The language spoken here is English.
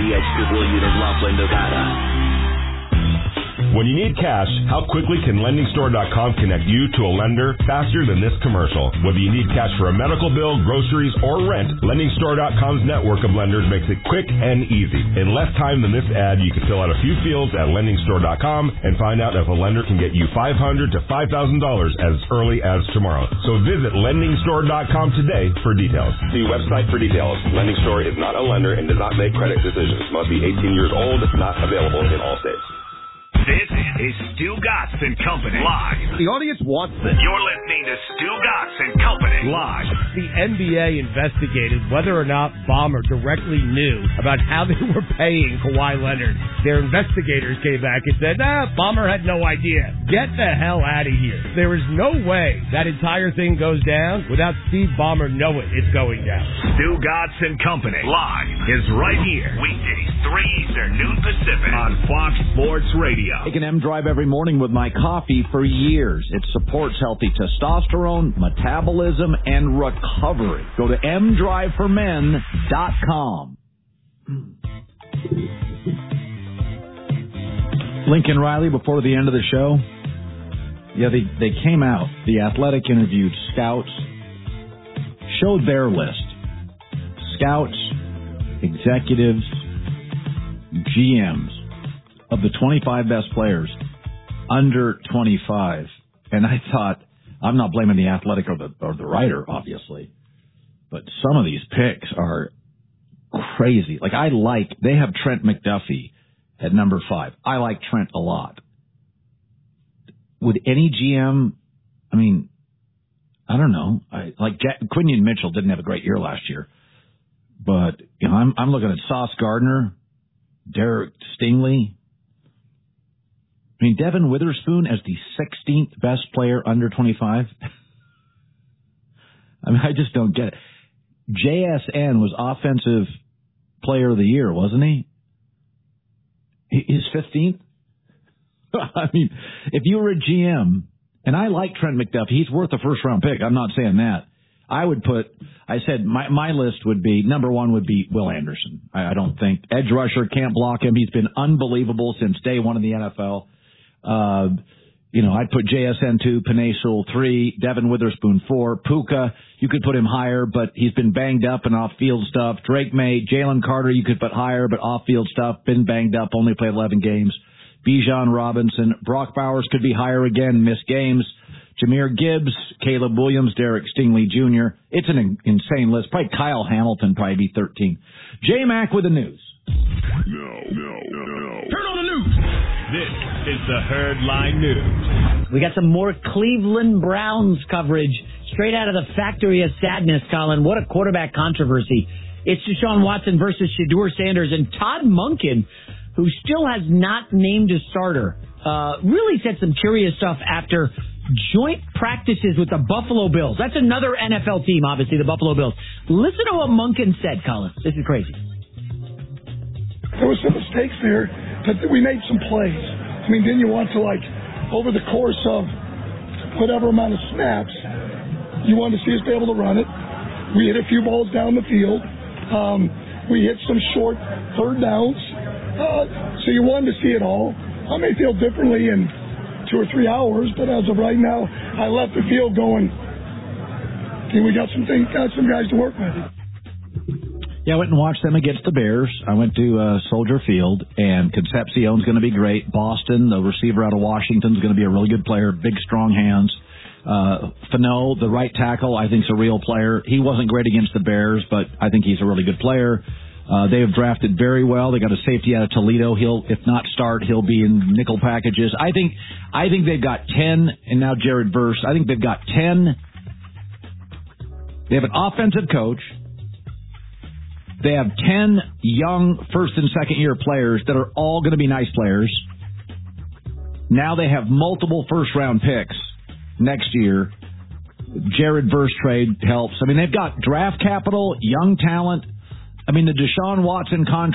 EH Civilian in Laughlin, Nevada. When you need cash, how quickly can LendingStore.com connect you to a lender faster than this commercial? Whether you need cash for a medical bill, groceries, or rent, LendingStore.com's network of lenders makes it quick and easy. In less time than this ad, you can fill out a few fields at LendingStore.com and find out if a lender can get you $500 to $5,000 as early as tomorrow. So visit LendingStore.com today for details. See website for details. Lending Store is not a lender and does not make credit decisions. Must be 18 years old. Not available in all states. This is Stu Gatz and Company live. The audience wants this. You're listening to Stu Gatz and Company live. The NBA investigated whether or not Ballmer directly knew about how they were paying Kawhi Leonard. Their investigators came back and said, Ballmer had no idea. Get the hell out of here. There is no way that entire thing goes down without Steve Ballmer knowing it's going down. Stu Gatz and Company live is right here. Weekdays, 3 Eastern, noon Pacific on Fox Sports Radio. Take an M Drive every morning with my coffee for years. It supports healthy testosterone, metabolism, and recovery. Go to mdriveformen.com. Lincoln Riley, before the end of the show, they came out. The Athletic interviewed scouts, showed their list. Scouts, executives, GMs of the 25 best players under 25. And I thought, I'm not blaming the Athletic or the writer, obviously, but some of these picks are crazy. Like, they have Trent McDuffie at number 5. I like Trent a lot. Would any GM, I don't know. Quinion Mitchell didn't have a great year last year, but I'm looking at Sauce Gardner, Derek Stingley. Devin Witherspoon as the 16th best player under 25. I just don't get it. JSN was Offensive Player of the Year, wasn't he? He's 15th? If you were a GM, and I like Trent McDuffie, he's worth a first-round pick. I'm not saying that. I said my list would be, number 1 would be Will Anderson. I don't think. Edge rusher, can't block him. He's been unbelievable since day one in the NFL. I'd put JSN 2, Penei Sewell 3, Devin Witherspoon 4, Puka, you could put him higher, but he's been banged up and off-field stuff. Drake May, Jalen Carter, you could put higher, but off-field stuff, been banged up, only played 11 games. Bijan Robinson, Brock Bowers could be higher again, missed games. Jahmyr Gibbs, Caleb Williams, Derek Stingley Jr. It's an insane list. Probably Kyle Hamilton, probably be 13. J-Mac with the news. No. Turn on the news. This is the Herdline News. We got some more Cleveland Browns coverage straight out of the factory of sadness, Colin. What a quarterback controversy. It's Deshaun Watson versus Shedeur Sanders, and Todd Monken, who still has not named a starter, really said some curious stuff after joint practices with the Buffalo Bills. That's another NFL team, obviously, the Buffalo Bills. Listen to what Monken said, Colin. This is crazy. There was some mistakes there, but we made some plays. Then you want to, over the course of whatever amount of snaps, you want to see us be able to run it. We hit a few balls down the field. We hit some short third downs. So you wanted to see it all. I may feel differently in 2 or 3 hours, but as of right now, I left the field going, we got some guys to work with. Yeah, I went and watched them against the Bears. I went to Soldier Field, and Concepcion's going to be great. Boston, the receiver out of Washington, is going to be a really good player, big, strong hands. Fano, the right tackle, I think is a real player. He wasn't great against the Bears, but I think he's a really good player. They have drafted very well. They got a safety out of Toledo. He'll, if not start, he'll be in nickel packages. I think they've got 10, and now Jared Verse. I think they've got 10. They have an offensive coach. They have 10 young first and second year players that are all going to be nice players. Now they have multiple first round picks next year. Jared Verse trade helps. They've got draft capital, young talent. The Deshaun Watson contract